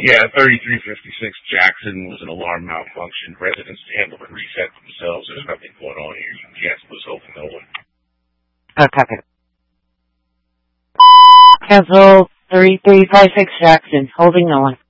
Yeah, 3356 Jackson was an alarm malfunction. Residents handled and reset themselves. There's nothing going on here. UPS was open, no one. Copy. Cancel 3356 Jackson, holding no one.